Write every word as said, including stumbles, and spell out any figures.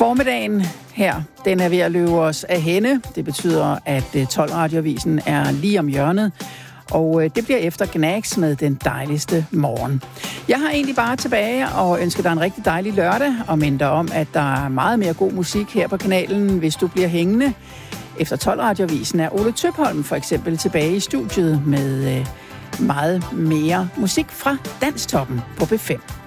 Formiddagen her, den er ved at løbe os af hænde. Det betyder, at tolv Radioavisen er lige om hjørnet. Og det bliver efter Gnags med den dejligste morgen. Jeg har egentlig bare tilbage og ønsker dig en rigtig dejlig lørdag. Og minder om, at der er meget mere god musik her på kanalen, hvis du bliver hængende. Efter tolv Radioavisen er Ole Tøpholm for eksempel tilbage i studiet med meget mere musik fra Danstoppen på B fem.